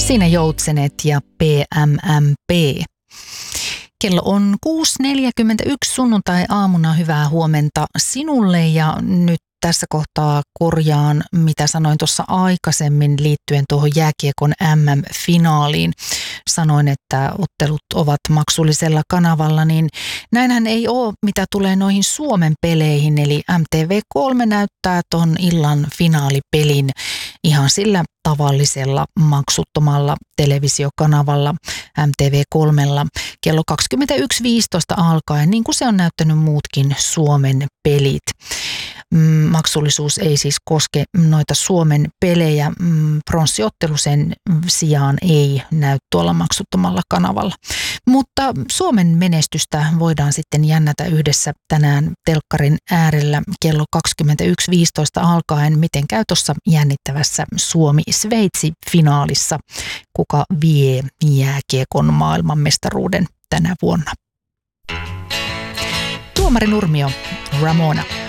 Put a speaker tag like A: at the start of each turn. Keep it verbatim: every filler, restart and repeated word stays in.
A: Siinä Joutsenet ja P M M P. Kello on kuusi neljäkymmentäyksi sunnuntai-aamuna. Hyvää huomenta sinulle ja nyt tässä kohtaa korjaan, mitä sanoin tuossa aikaisemmin liittyen tuohon jääkiekon M M-finaaliin. Sanoin, että ottelut ovat maksullisella kanavalla, niin näinhän ei ole, mitä tulee noihin Suomen peleihin. Eli M T V kolme näyttää ton illan finaalipelin ihan sillä tavallisella maksuttomalla televisiokanavalla M T V kolme kello kaksikymmentäyksi viisitoista alkaen, niin kuin se on näyttänyt muutkin Suomen pelit. Maksullisuus ei siis koske noita Suomen pelejä. Pronssiottelu sen sijaan ei näy tuolla maksuttomalla kanavalla. Mutta Suomen menestystä voidaan sitten jännätä yhdessä tänään telkkarin äärellä kello kaksikymmentäyksi viisitoista alkaen. Miten käy tuossa jännittävässä Suomi-Sveitsi-finaalissa? Kuka vie jääkiekon maailmanmestaruuden tänä vuonna? Tuomari Nurmio, Ramona.